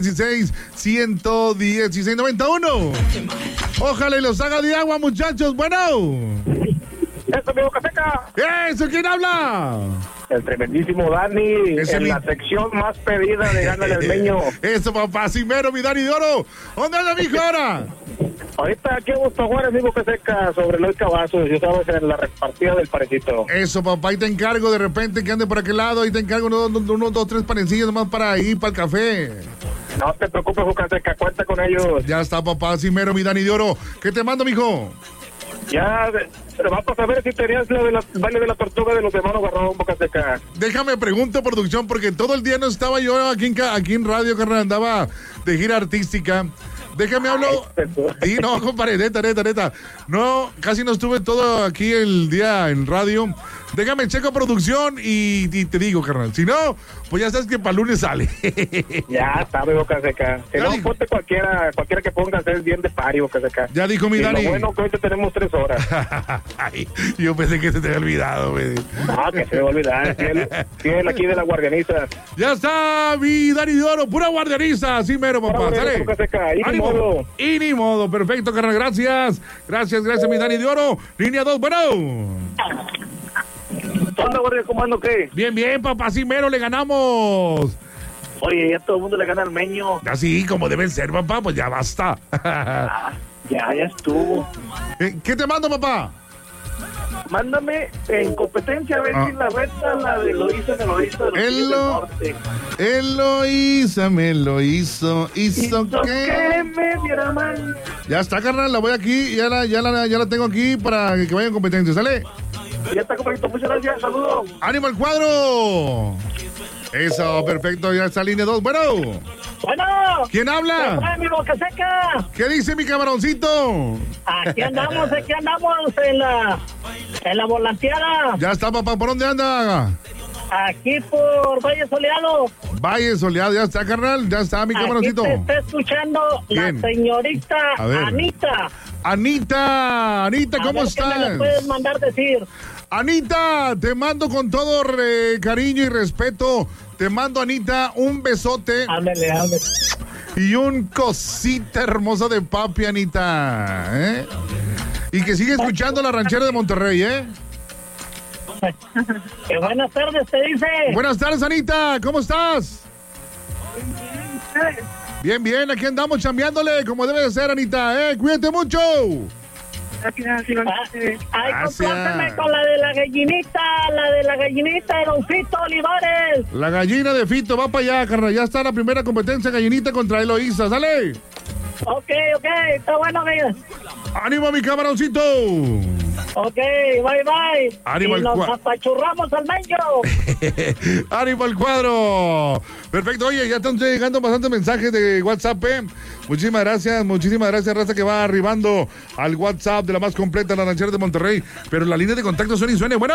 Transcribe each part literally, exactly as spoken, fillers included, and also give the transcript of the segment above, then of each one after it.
dieciséis, ciento dieciséis, noventa y uno. Ojalá y los haga de agua, muchachos. Bueno. Eso, amigo Caseca. Eso, ¿quién habla? El tremendísimo Dani, Ese en mi... la sección más pedida de Gánale al Meño. Eso, papá, Cimero, mi Dani de Oro. ¿Dónde anda, mijo, ahora? Ahorita aquí en Gusto Juárez, amigo Caseca, sobre Eloy Cavazos. Yo estaba en la repartida del parecito. Eso, papá, ahí te encargo de repente que ande por aquel lado. Ahí te encargo unos, unos, unos dos, tres panecillos nomás para ir para el café. No te preocupes, Caseca, cuenta con ellos. Ya está, papá, Cimero, mi Dani de Oro. ¿Qué te mando, mijo? Ya, vamos a saber si tenías lo de la baile de la tortuga de los hermanos Garrón, Boca Seca. Déjame pregunto, producción, porque todo el día no estaba yo aquí en, aquí en radio, carnal, andaba de gira artística. Déjame hablo. Sí, no, compadre, neta, neta, neta. No, casi no estuve todo aquí el día en radio. Déjame checo producción y, y te digo, carnal. Si no, pues ya sabes que para el lunes sale. Ya sabe, Boca Seca. Si no, ponte cualquiera, cualquiera que pongas es bien de pari, Boca Seca. Ya dijo mi y Dani. Lo bueno que hoy te tenemos tres horas. Ay, yo pensé que se te había olvidado, güey. No, que se me va a olvidar. Fiel, fiel aquí de la guardianiza. Ya está, mi Dani de Oro, pura guardianiza. Así mero, papá. Sale. Boca Seca. Y ni modo. Y ni modo. Perfecto, carnal. Gracias. Gracias, gracias, mi Dani de Oro. Línea dos, bueno. ¿Dónde, guardia? ¿Cómo ando qué? Bien, bien, papá, así mero le ganamos. Oye, ya todo el mundo le gana al Meño. Así como deben ser, papá, pues ya basta. Ah, ya, ya estuvo. ¿Qué te mando, papá? Mándame en competencia a ver ah. si la reta, la de Loíza, me lo hizo. Él lo, él lo hizo, me lo hizo, hizo, hizo que... que me diera mal. Ya está, carnal, la voy aquí, ya la, ya la, ya la tengo aquí para que vaya en competencia, ¿sale? Ya está, compañito, muchas gracias, saludos. ¡Ánimo al cuadro! Eso, perfecto, ya está línea dos, bueno. Bueno. ¿Quién habla? ¿Qué, mi Boca Seca? ¿Qué dice mi camaroncito? Aquí andamos, aquí andamos en la, en la volanteada. Ya está, papá, ¿por dónde anda? Aquí por Valle Soleado. Valle Soleado, ya está, carnal, ya está mi camaroncito. Aquí te está escuchando ¿Quién? La señorita Anita. Anita, Anita, ¿cómo a ver, estás? ¿qué me le puedes mandar decir? Anita, te mando con todo re, cariño y respeto. Te mando, Anita, un besote. Ándale, ándale. Y un cosita hermosa de papi, Anita. ¿eh? Y que sigue escuchando la ranchera de Monterrey, ¿eh? Que buenas tardes, te dice. Buenas tardes, Anita. ¿Cómo estás? Bien, bien. Aquí andamos chambeándole como debe de ser, Anita. ¿eh? Cuídate mucho. Gracias. Ay, compláceme con la de la gallinita, la de la gallinita de Don Fito Olivares. La gallina de Fito va para allá, carnal. Ya está la primera competencia gallinita contra Eloísa. ¡Sale! Ok, ok, está bueno, amiga. ¡Ánimo, mi camaroncito! Ok, bye, bye. ¡Ánimo y al nos cuadro! apachurramos al Meño. ¡Ánimo al cuadro! Perfecto, oye, ya están llegando bastantes mensajes de WhatsApp, ¿eh? Muchísimas gracias, muchísimas gracias, raza, que va arribando al WhatsApp de la más completa, la ranchera de Monterrey. Pero la línea de contacto suena y suena. Bueno.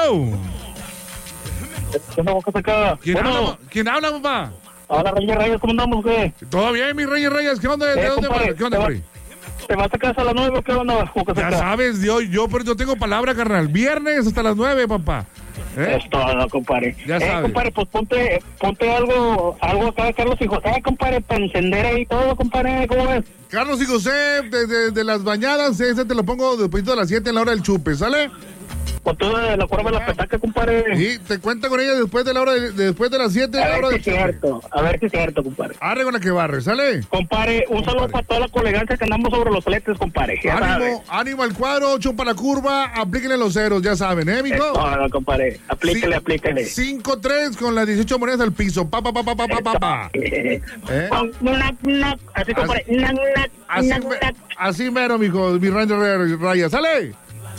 ¿Quién, bueno. habla, ¿Quién habla, papá? Hola, Reyes Reyes, ¿cómo andamos, qué? Todo bien, mi Reyes Reyes, ¿qué onda? ¿De eh, dónde compadre, ¿Qué onda, Rey? ¿Te vas a casa a las nueve o qué onda? Ya sabes, yo, yo, pero yo tengo palabra, carnal. Viernes hasta las nueve, papá. ¿Eh? Es todo, compadre. Ya eh, sabes. compadre, pues ponte, ponte algo, algo acá de Carlos y José, compadre, para encender ahí todo, compadre, ¿cómo ves? Carlos y José, de, de, de las bañadas, ese te lo pongo después de las siete en la hora del chupe, ¿sale? Con todo de la curva de la petaca, compadre. Sí, te cuenta con ella después de la hora de, después de las siete en la hora del chupe. A ver si es cierto, a ver si es cierto, compadre. Arre con la que barre, ¿sale? Compadre, un saludo para toda la colegancia que andamos sobre los fletes, compadre. Ya ánimo, sabes. ánimo al cuadro, ocho para la curva, aplíquenle los ceros, ya saben, ¿eh, mijo? No, no, compadre, aplíquele, sí, aplíquele. cinco tres con las dieciocho monedas al piso, pa, pa, pa, pa, pa, pa, pa, pa. ¿Eh? Así, compadre. Así, así, así mero, mijo, mi Ranger Raya, ¿sale?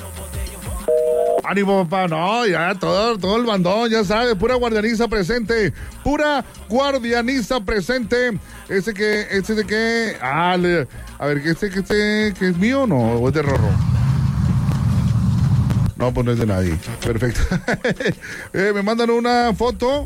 Ánimo, papá, no, ya todo, todo el bandón, ya sabes, pura guardianiza presente, pura guardianiza presente. Ese que, ese de que, ah, le, a ver, este que este, que es mío, no, o es de Rorro. No, pues no es de nadie. Perfecto. eh, me mandan una foto.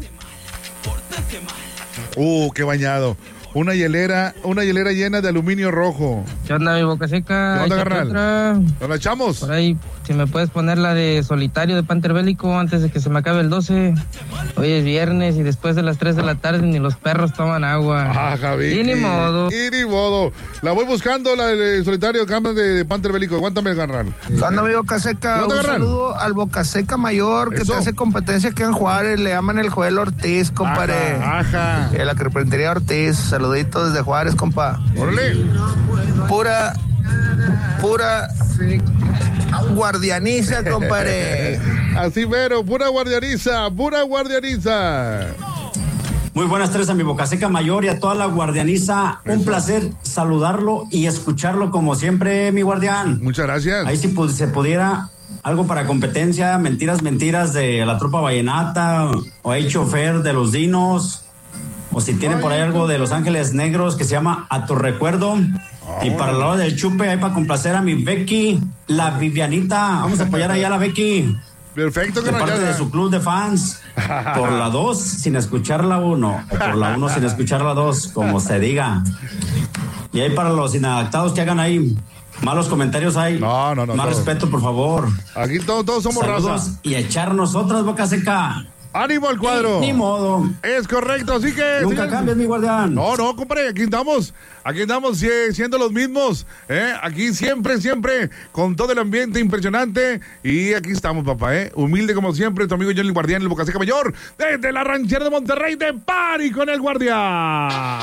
Uh, qué bañado. Una hielera, una hielera llena de aluminio rojo. ¿Qué onda, mi Boca Seca? ¿Qué onda, carnal? ¿Nos la echamos? Por ahí, si me puedes poner la de Solitario de Panther Bélico antes de que se me acabe el doce. Hoy es viernes y después de las tres de la tarde ni los perros toman agua. Ah, Javi. Y ni modo. Y ni modo. La voy buscando, la de Solitario de, de Panther Bélico. Aguántame, Garran. Cuando mi Boca Seca, un saludo al Boca Seca mayor que Eso. te hace competencia aquí en Juárez. Le llaman el Joel Ortiz, compadre. Ajá, ajá. Eh, la carpintería Ortiz. Saluditos desde Juárez, compa. Órale. Pura, pura guardianiza, compadre. Así mero, pura guardianiza, pura guardianiza. Muy buenas tardes a mi Boca Seca mayor y a toda la guardianiza. Un placer saludarlo y escucharlo como siempre, mi guardián. Muchas gracias. Ahí si pu- se pudiera algo para competencia, mentiras, mentiras de la tropa vallenata, o hay chofer de los dinos, o si tiene por ahí algo de Los Ángeles Negros que se llama A Tu Recuerdo. Y para la hora del chupe, ahí para complacer a mi Becky, la Vivianita. Vamos a apoyar ahí a la Becky. Perfecto, De parte de su club de fans. Por la dos, sin escuchar la uno. O por la uno, sin escuchar la dos, como se diga. Y ahí para los inadaptados que hagan ahí malos comentarios hay. No, no, no. Más no. respeto, por favor. Aquí todos, todos somos Saludos raza. y echarnos otras, Boca Seca. ¡Ánimo al cuadro! Ni, ni modo. Es correcto, así que... Nunca señor... cambies, mi guardián. No, no, compadre, aquí estamos, aquí estamos eh, siendo los mismos, ¿eh? Aquí siempre, siempre, con todo el ambiente impresionante, y aquí estamos, papá, ¿eh? Humilde como siempre, tu amigo Johnny el Guardián, el Boca Seca Mayor, desde la ranchera de Monterrey, de Pari con el Guardián.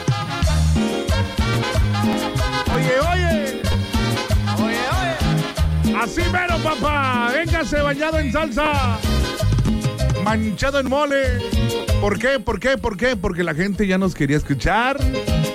Oye, oye, oye, oye, así mero, papá, véngase bañado en salsa, manchado en mole. ¿Por qué? ¿Por qué? ¿Por qué? Porque la gente ya nos quería escuchar.